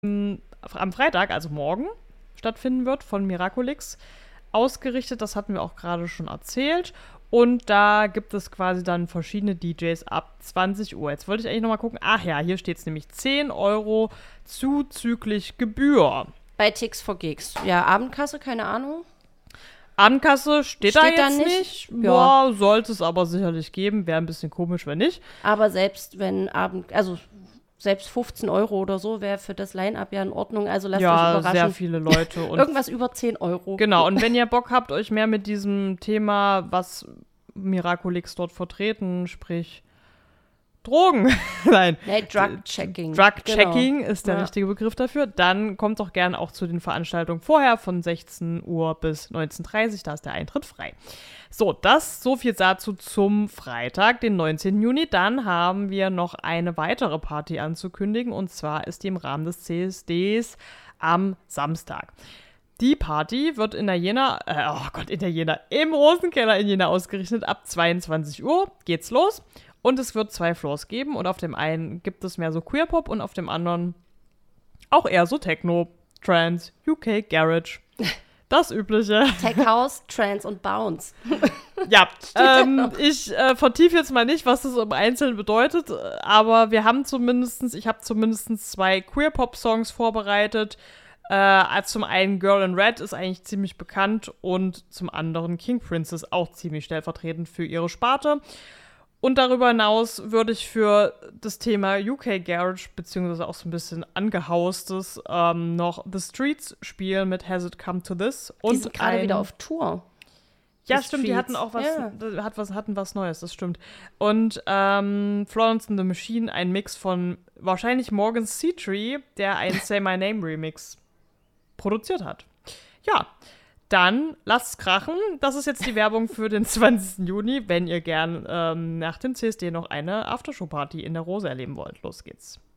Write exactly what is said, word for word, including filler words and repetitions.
am Freitag, also morgen, stattfinden wird von Miraculix ausgerichtet. Das hatten wir auch gerade schon erzählt. Und da gibt es quasi dann verschiedene D Js ab zwanzig Uhr. Jetzt wollte ich eigentlich nochmal gucken. Ach ja, hier steht es nämlich zehn Euro zuzüglich Gebühr. Bei Tix for Gigs. Ja, Abendkasse, keine Ahnung. Abendkasse steht, steht da jetzt da nicht. nicht. Ja. Boah, sollte es aber sicherlich geben. Wäre ein bisschen komisch, wenn nicht. Aber selbst wenn Abend, also selbst fünfzehn Euro oder so wäre für das Line-Up ja in Ordnung. Also lasst ja, euch überraschen. Ja, sehr viele Leute. Und irgendwas über zehn Euro. Genau, und wenn ihr Bock habt, euch mehr mit diesem Thema, was Miraculix dort vertreten, sprich Drogen, nein. Nee, Drug-Checking. Drug-Checking genau. ist der ja. richtige Begriff dafür. Dann kommt doch gerne auch zu den Veranstaltungen vorher von sechzehn Uhr bis neunzehn Uhr dreißig, da ist der Eintritt frei. So, das, so viel dazu zum Freitag, den neunzehnten Juni. Dann haben wir noch eine weitere Party anzukündigen, und zwar ist die im Rahmen des C S Ds am Samstag. Die Party wird in der Jena, äh, oh Gott, in der Jena, im Rosenkeller in Jena ausgerichtet. Ab zweiundzwanzig Uhr geht's los. Und es wird zwei Floors geben, und auf dem einen gibt es mehr so Queerpop und auf dem anderen auch eher so Techno, Trance, U K, Garage. Das Übliche. Tech House, Trance und Bounce. Ja, ähm, ich äh, vertiefe jetzt mal nicht, was das im Einzelnen bedeutet, aber wir haben zumindest, ich habe zumindest zwei Queerpop-Songs vorbereitet. Äh, zum einen Girl in Red ist eigentlich ziemlich bekannt und zum anderen King Princess auch ziemlich stellvertretend für ihre Sparte. Und darüber hinaus würde ich für das Thema U K Garage, beziehungsweise auch so ein bisschen angehaustes, ähm, noch The Streets spielen mit Has It Come to This. Und die sind gerade wieder auf Tour. Ja, The stimmt, Streets. Die hatten auch was, ja. hat was, hatten was Neues, das stimmt. Und ähm, Florence and the Machine, ein Mix von wahrscheinlich Morgan Seatree, der einen Say My Name Remix produziert hat. Ja, dann lasst's krachen. Das ist jetzt die Werbung für den zwanzigsten Juni, wenn ihr gern ähm, nach dem C S D noch eine Aftershow-Party in der Rose erleben wollt. Los geht's.